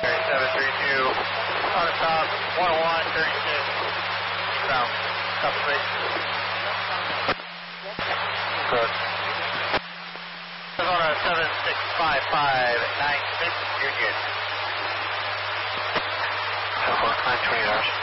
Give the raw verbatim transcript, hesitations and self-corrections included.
seven three two, on the top, one oh one, thirty-six, eastbound, top space. Good. Arizona seven six five five nine six, you're good. seven four nine twenty hours.